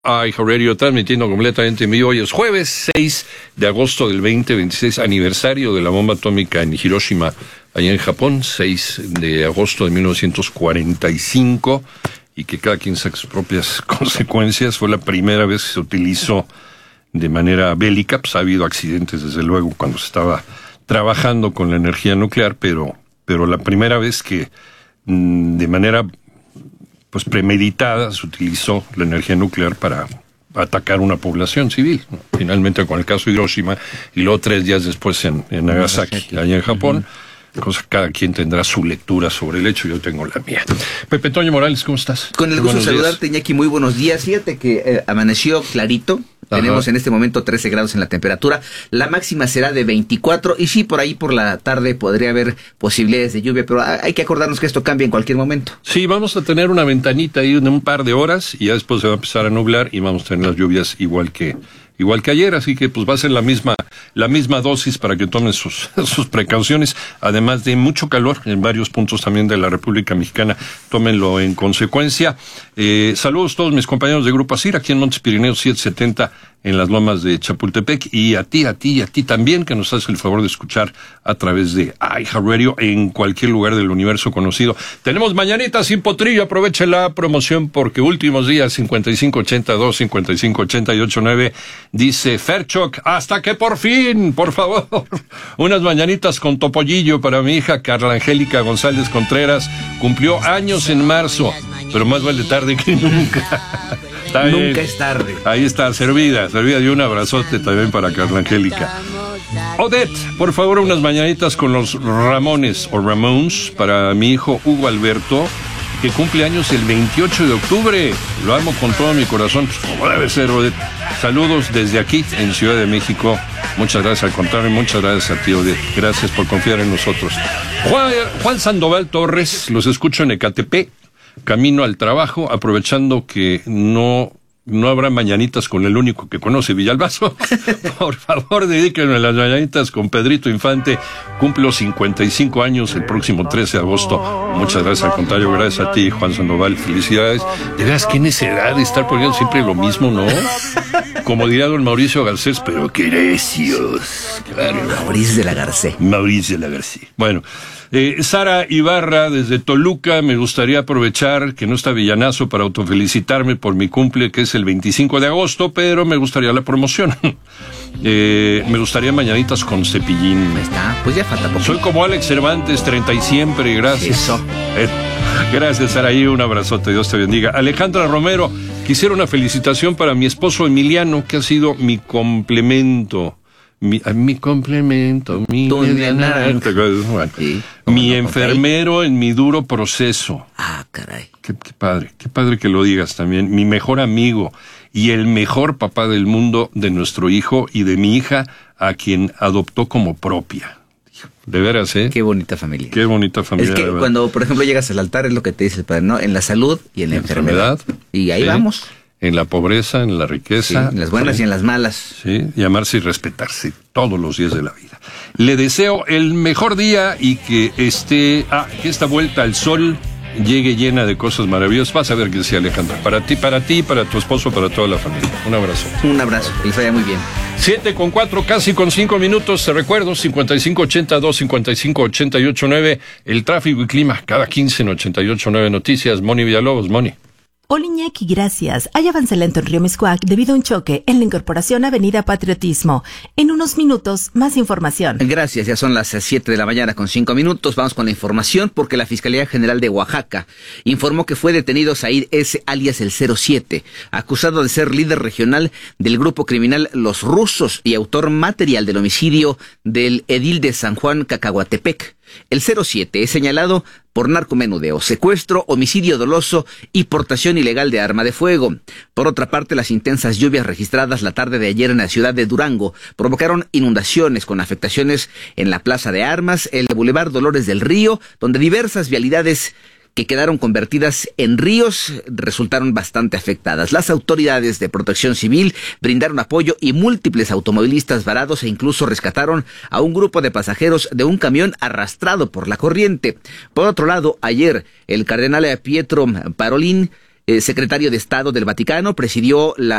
iHeartRadio transmitiendo completamente en vivo. Hoy es jueves 6 de agosto del 2026, aniversario de la bomba atómica en Hiroshima, allá en Japón, 6 de agosto de 1945, y que cada quien saque sus propias consecuencias. Fue la primera vez que se utilizó de manera bélica. Pues ha habido accidentes, desde luego, cuando se estaba trabajando con la energía nuclear, pero la primera vez que de manera pues premeditada se utilizó la energía nuclear para atacar una población civil, ¿no? Finalmente con el caso de Hiroshima, y luego 3 días después en Nagasaki, allá en Japón. Cosa, cada quien tendrá su lectura sobre el hecho, yo tengo la mía. Pepe Toño Morales, ¿cómo estás? Con el gusto de saludarte, Iñaki, muy buenos días. Fíjate que amaneció clarito. Ajá. Tenemos en este momento 13 grados en la temperatura. La máxima será de 24, y sí, por ahí por la tarde podría haber posibilidades de lluvia, pero hay que acordarnos que esto cambia en cualquier momento. Sí, vamos a tener una ventanita ahí de un par de horas, y ya después se va a empezar a nublar, y vamos a tener las lluvias igual que ayer, así que pues va a ser la misma dosis para que tomen sus precauciones, además de mucho calor en varios puntos también de la República Mexicana. Tómenlo en consecuencia. Saludos a todos mis compañeros de Grupo ASIR, aquí en Montes Pirineos 770, en las lomas de Chapultepec, y a ti también, que nos haces el favor de escuchar a través de iHeartRadio en cualquier lugar del universo conocido. Tenemos mañanitas sin potrillo, aproveche la promoción porque últimos días, 5582, 5588-9, dice Ferchoc, hasta que por fin, por favor, unas mañanitas con topollillo para mi hija Carla Angélica González Contreras, cumplió años en marzo, pero más vale tarde que nunca. Nunca es tarde. Ahí está, servida, y un abrazote también para Carla Angélica. Odette, por favor, unas mañanitas con los Ramones o Ramones para mi hijo Hugo Alberto, que cumple años el 28 de octubre. Lo amo con todo mi corazón, pues como debe ser, Odette. Saludos desde aquí, en Ciudad de México. Muchas gracias, al contrario, muchas gracias a ti, Odette. Gracias por confiar en nosotros. Juan Sandoval Torres, los escucho en Ecatepec, camino al trabajo, aprovechando que no habrá mañanitas con el único que conoce, Villalbazo. Por favor, dedíquenme las mañanitas con Pedrito Infante. Cumplo 55 años el próximo 13 de agosto. Muchas gracias, al contrario, gracias a ti, Juan Sandoval. Felicidades. De veras, qué necesidad de estar poniendo siempre lo mismo, ¿no? Como diría don Mauricio Garcés, pero qué necios. Claro. Mauricio de la Garcés. Bueno. Sara Ibarra, desde Toluca, me gustaría aprovechar que no está Villanazo para autofelicitarme por mi cumple, que es el 25 de agosto, pero me gustaría la promoción. Me gustaría mañanitas con Cepillín. Está, pues ya falta poco. Soy como Alex Cervantes, 30 y siempre, gracias. Eso. Gracias, Saraí, un abrazote, Dios te bendiga. Alejandra Romero, quisiera una felicitación para mi esposo Emiliano, que ha sido mi complemento. Mi complemento, mi enfermero en mi duro proceso. Ah, caray. Qué padre que lo digas también. Mi mejor amigo y el mejor papá del mundo de nuestro hijo y de mi hija, a quien adoptó como propia. De veras, ¿eh? Qué bonita familia. Qué bonita familia. Es que cuando, por ejemplo, llegas al altar, es lo que te dice el padre, ¿no? En la salud y en la enfermedad. Y ahí vamos. En la pobreza, en la riqueza. Sí, en las buenas y en las malas. Sí, y amarse y respetarse todos los días de la vida. Le deseo el mejor día y que que esta vuelta al sol llegue llena de cosas maravillosas. Vas a ver que sí, Alejandra. Para ti, para tu esposo, para toda la familia. Un abrazo. Un abrazo, que les vaya muy bien. 7:04, casi con 5 minutos. Te recuerdo, 5582, 5588-9. El tráfico y clima, cada 15 en 88.9 Noticias. Moni Villalobos, Moni. Hola Iñaki, gracias. Hay avance lento en Río Miscuac debido a un choque en la incorporación Avenida Patriotismo. En unos minutos, más información. Gracias, ya son las 7 de la mañana con 5 minutos. Vamos con la información porque la Fiscalía General de Oaxaca informó que fue detenido Said S. alias el 07, acusado de ser líder regional del grupo criminal Los Rusos y autor material del homicidio del edil de San Juan Cacahuatepec. El 07 es señalado por narcomenudeo, secuestro, homicidio doloso y portación ilegal de arma de fuego. Por otra parte, las intensas lluvias registradas la tarde de ayer en la ciudad de Durango provocaron inundaciones con afectaciones en la Plaza de Armas, el Boulevard Dolores del Río, donde diversas vialidades que quedaron convertidas en ríos resultaron bastante afectadas. Las autoridades de Protección Civil brindaron apoyo y múltiples automovilistas varados e incluso rescataron a un grupo de pasajeros de un camión arrastrado por la corriente. Por otro lado, ayer el cardenal Pietro Parolin secretario de Estado del Vaticano, presidió